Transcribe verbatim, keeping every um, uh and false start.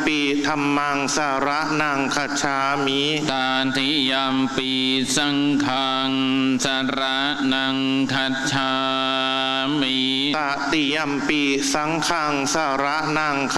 ปีธัมมังสารนังคัจฉามิตาติยัมปีสังฆังสารนังคัจฉามิตติยัมปีสังฆังสารนัง